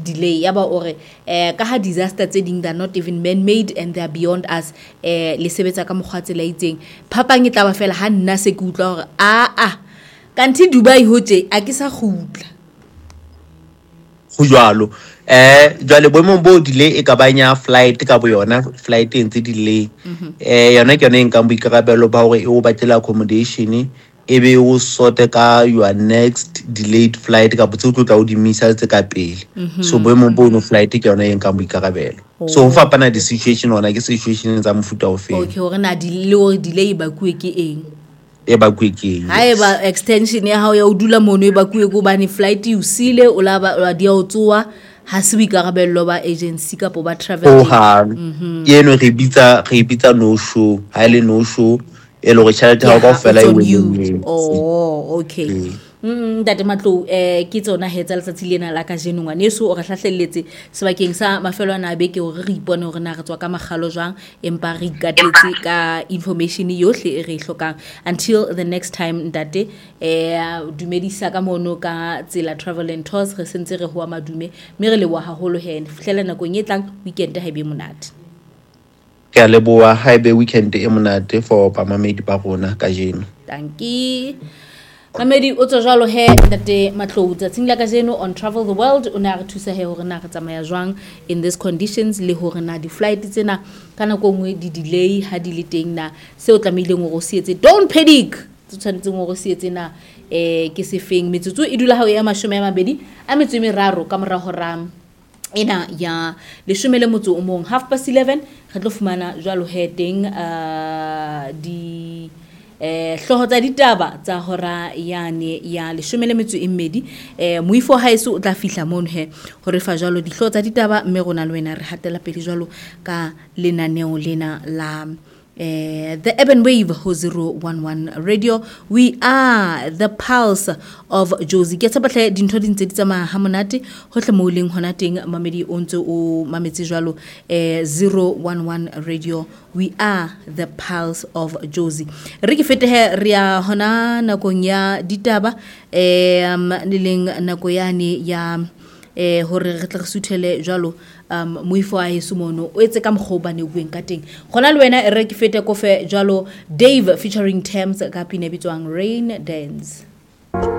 delay ya ba ore ka ha disaster tse ding they're not even man made and they're beyond us le sebetsa ka mokgwa tsela itseng phapang e tla ba fela ha nna se ke utlwa hore kanthi Dubai hote a ke sa khutla go jwalo jwale boemong bo delay e ka banya flight ka bo yona flight e ntse delay yona ke yona e nkang boikarabelo ba hore e o batlela accommodation ebe o sorte ka your next delayed flight ka botse o tla o dimisa tse ka pele so boemong bo no flight ke yona e nkang boikarabelo so ho fapana di situation ona ke situation tsa mofuta o feng okay hore na delay ba kuwe ke eng e ba kwekeng haeba extension ya hao ya o dula mono e ba kuwe go bane flight e usile o la ba dia o tsoa ha se boikarabello ba agency ka po ba travel yeno re bitsa no show ha ile no show e lo re tšhelete ha go fela e wele okay Ntate Matlo ke tsona he tsa letsatsi lena la ka jeno ngwaneso o re hlahlelletse sebakeng sa mafelo ana beke hore re ipone hore na re tswa ka magalo jwang empa re ikatetse ka information yohle e re hlokang until the next time ntate dumedisa ka mono ka tsela travel and tours re sentse re hoa madume mme re lewa haholo he fihlela nako e tlang weekend ha be monate ke a leboha ha be weekend e monate for bamamedi ba rona ka jeno dankie Mamedi o tswa jalo he Ntate Matlo tsatsing la ka jeno on Travel the World o na re thusa he hore na re tsamaya jwang in these conditions le hore na di flight tsena kana go ngwe di delay ha di le teng na se o tlamehileng go se etse don't panic tshwanetseng go se etse na ke se feng metsotso e dula ha o ya 23 ka mora hora ena ya 11 11:30 re tlo fumana jwalo heading di hloho tsa ditaba tsa hora yane ya 12 moifo haeso o tla fihla mono he hore fa jalo di hloho tsa ditaba mme rona le wena re hatela pele jalo ka lenaneo lena la the Urban Wave ho 011 Radio. We are the pulse of Jozi. Ke tsabatle dintho di ntse di tsamaya ha monate hohle mo leng hona teng mamedi o ntse o mametse jwalo 011 Radio. We are the pulse of Jozi. Re ke fete he re ya hona nakong ya ditaba le leng nako yane ya hore re tla re suthele jwalo moifo a heso mono o etse ka mkhobane bueng ka teng gona le wena re ke fete kofe jwalo Dave featuring Thames ka pina bitswang Rain Dance.